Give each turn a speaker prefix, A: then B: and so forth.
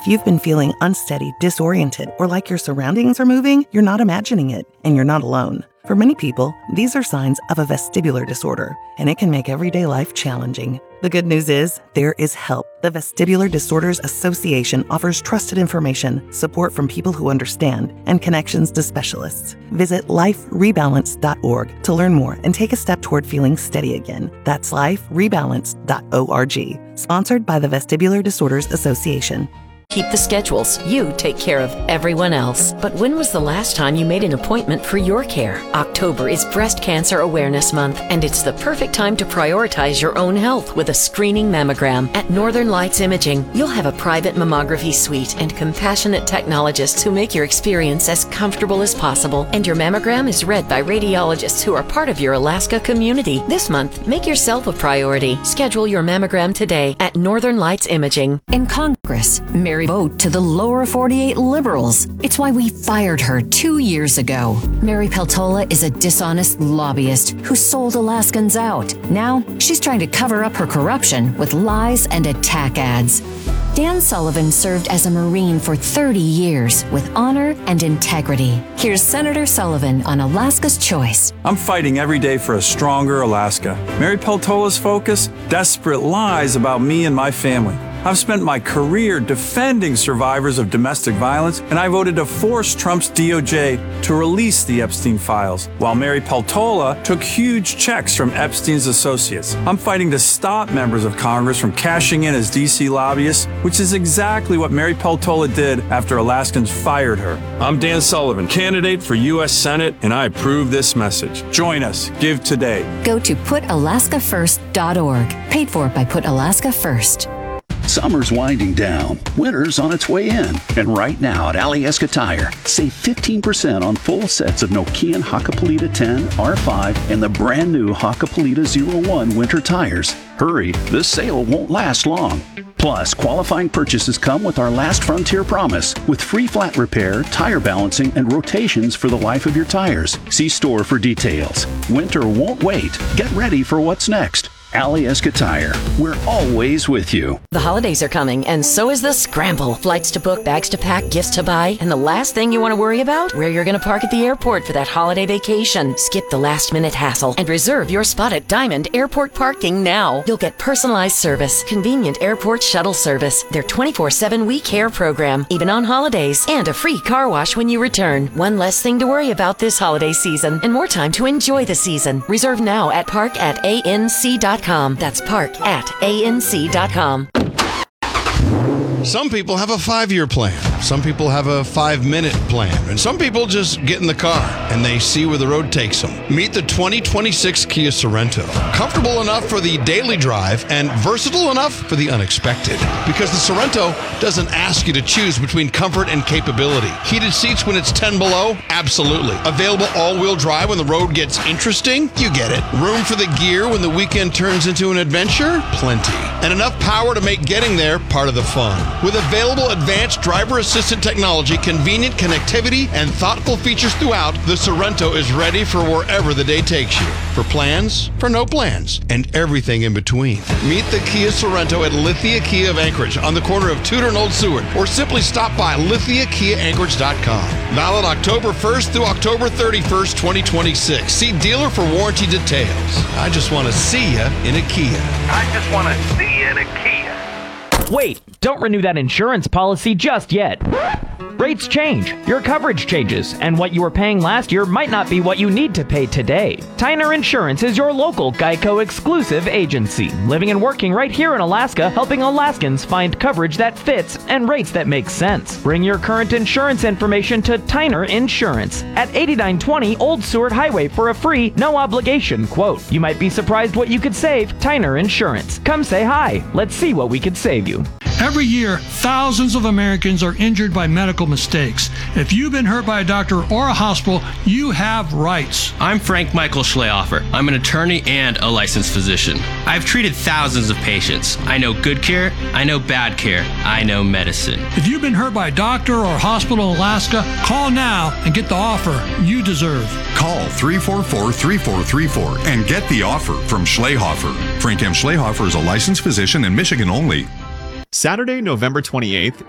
A: If you've been feeling unsteady, disoriented, or like your surroundings are moving, you're not imagining it, and you're not alone. For many people, these are signs of a vestibular disorder, and it can make everyday life challenging. The good news is, there is help. The Vestibular Disorders Association offers trusted information, support from people who understand, and connections to specialists. Visit liferebalance.org to learn more and take a step toward feeling steady again. That's liferebalance.org. Sponsored by the Vestibular Disorders Association.
B: Keep the schedules. You take care of everyone else. But when was the last time you made an appointment for your care? October is Breast Cancer Awareness Month, and it's the perfect time to prioritize your own health with a screening mammogram. At Northern Lights Imaging, you'll have a private mammography suite and compassionate technologists who make your experience as comfortable as possible. And your mammogram is read by radiologists who are part of your Alaska community. This month, make yourself a priority. Schedule your mammogram today at Northern Lights Imaging.
C: In Congress, Mary vote to the lower 48 liberals. It's why we fired her 2 years ago. Mary Peltola is a dishonest lobbyist who sold Alaskans out. Now, she's trying to cover up her corruption with lies and attack ads. Dan Sullivan served as a Marine for 30 years with honor and integrity. Here's Senator Sullivan on Alaska's Choice.
D: I'm fighting every day for a stronger Alaska. Mary Peltola's focus? Desperate lies about me and my family. I've spent my career defending survivors of domestic violence, and I voted to force Trump's DOJ to release the Epstein files, while Mary Peltola took huge checks from Epstein's associates. I'm fighting to stop members of Congress from cashing in as D.C. lobbyists, which is exactly what Mary Peltola did after Alaskans fired her. I'm Dan Sullivan, candidate for U.S. Senate, and I approve this message. Join us. Give today.
C: Go to PutAlaskaFirst.org. Paid for by Put Alaska First.
E: Summer's winding down. Winter's on its way in. And right now at Alyeska Tire, save 15% on full sets of Nokian Hakkapeliitta 10, R5, and the brand new Hakkapeliitta 01 winter tires. Hurry, this sale won't last long. Plus, qualifying purchases come with our Last Frontier promise, with free flat repair, tire balancing, and rotations for the life of your tires. See store for details. Winter won't wait. Get ready for what's next. Alyeska Tire. We're always with you.
B: The holidays are coming, and so is the scramble. Flights to book, bags to pack, gifts to buy, and the last thing you want to worry about? Where you're going to park at the airport for that holiday vacation. Skip the last-minute hassle and reserve your spot at Diamond Airport Parking now. You'll get personalized service, convenient airport shuttle service, their 24/7 We Care program, even on holidays, and a free car wash when you return. One less thing to worry about this holiday season, and more time to enjoy the season. Reserve now at park@anc.com. That's park@anc.com.
F: Some people have a 5-year plan. Some people have a 5-minute plan. And some people just get in the car and they see where the road takes them. Meet the 2026 Kia Sorento. Comfortable enough for the daily drive and versatile enough for the unexpected. Because the Sorento doesn't ask you to choose between comfort and capability. Heated seats when it's 10 below? Absolutely. Available all-wheel drive when the road gets interesting? You get it. Room for the gear when the weekend turns into an adventure? Plenty. And enough power to make getting there part of the fun. With available advanced driver assistant technology, convenient connectivity, and thoughtful features throughout, the Sorento is ready for wherever the day takes you. For plans, for no plans, and everything in between. Meet the Kia Sorento at Lithia Kia of Anchorage on the corner of Tudor and Old Seward, or simply stop by lithiakiaanchorage.com. Valid October 1st through October 31st, 2026. See dealer for warranty details. I just want to see you in a Kia.
G: I just want to see you in a Kia.
H: Wait, don't renew that insurance policy just yet. Rates change, your coverage changes, and what you were paying last year might not be what you need to pay today. Tyner Insurance is your local Geico exclusive agency, living and working right here in Alaska, helping Alaskans find coverage that fits and rates that make sense. Bring your current insurance information to Tyner Insurance at 8920 Old Seward Highway for a free, no-obligation quote. You might be surprised what you could save. Tyner Insurance. Come say hi. Let's see what we could save you.
I: Every year, thousands of Americans are injured by medical mistakes. If you've been hurt by a doctor or a hospital, you have rights.
J: I'm Frank Michael Schlehofer. I'm an attorney and a licensed physician. I've treated thousands of patients. I know good care, I know bad care, I know medicine.
I: If you've been hurt by a doctor or a hospital in Alaska, call now and get the offer you deserve.
K: Call 344-3434 and get the offer from Schlehofer. Frank M. Schlehofer is a licensed physician in Michigan only.
L: Saturday, November 28th